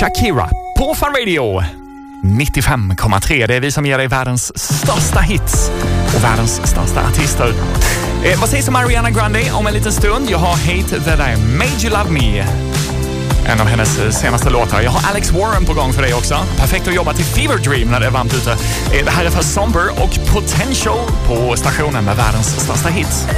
Shakira på Fun Radio 95,3. Det är vi som ger dig världens största hits och världens största artister. Vad sägs om Ariana Grande om en liten stund? Jag har Hate That I Made You Love Me, en av hennes senaste låtar. Jag har Alex Warren på gång för dig också. Perfekt att jobba till Fever Dream när det är varmt ute. Det här är för Somber och Potential på stationen med världens största hits.